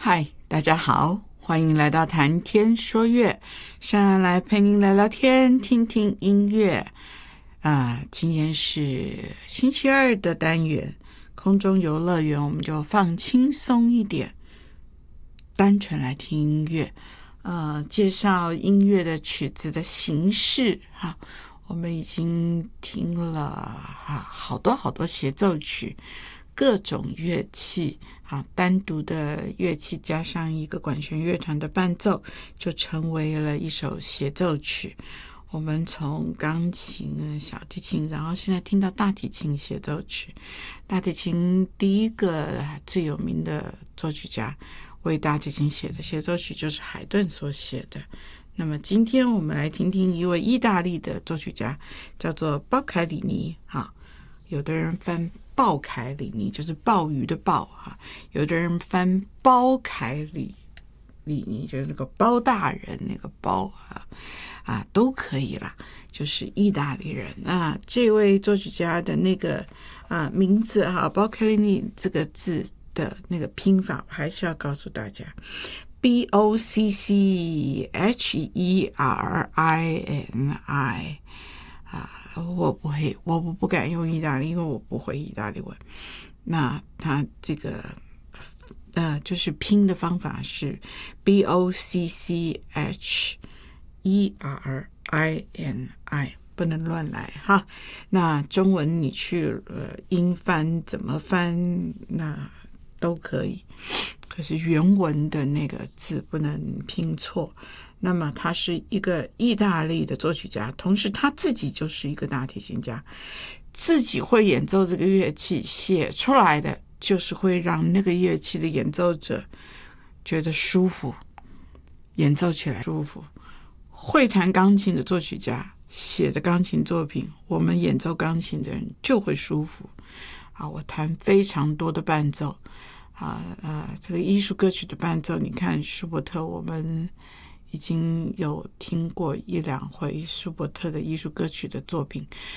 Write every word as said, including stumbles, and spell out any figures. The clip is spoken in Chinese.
嗨，大家好，欢迎来到谈天说乐，上岸来陪您聊聊天，听听音乐。啊、呃，今天是星期二的单元，空中游乐园，我们就放轻松一点，单纯来听音乐。呃，介绍音乐的曲子的形式哈、啊，我们已经听了哈、啊、好多好多协奏曲。各种乐器啊，单独的乐器加上一个管弦乐团的伴奏，就成为了一首协奏曲。我们从钢琴、小提琴，然后现在听到大提琴协奏曲。大提琴第一个最有名的作曲家为大提琴写的协奏曲就是海顿所写的。那么今天我们来听听一位意大利的作曲家，叫做鲍凯里尼啊，有的人翻鲍凯里尼就是鲍鱼的鲍哈，有的人翻包凯里里尼就是那个包大人那个包啊啊都可以啦，就是意大利人啊。这位作曲家的那个啊名字哈，包凯里尼这个字的那个拼法，我还是要告诉大家 B O C C H E R I N I 啊。我不会，我不敢用意大利，因为我不会意大利文。那他这个呃，就是拼的方法是 B O C C H E R I N I， 不能乱来哈。那中文你去呃英翻怎么翻，那都可以。可是原文的那个字不能拼错。那么他是一个意大利的作曲家，同时他自己就是一个大提琴家，自己会演奏这个乐器，写出来的就是会让那个乐器的演奏者觉得舒服，演奏起来舒服。会弹钢琴的作曲家写的钢琴作品，我们演奏钢琴的人就会舒服啊！我弹非常多的伴奏啊啊，这个艺术歌曲的伴奏，你看舒伯特，我们已经有听过一两回舒伯特的艺术歌曲的作品，